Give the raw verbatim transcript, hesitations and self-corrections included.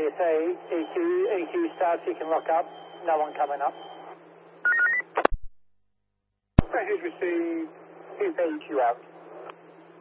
you say E Q, E Q starts, you can lock up. No one coming up. Pressure's received, keep E Q out.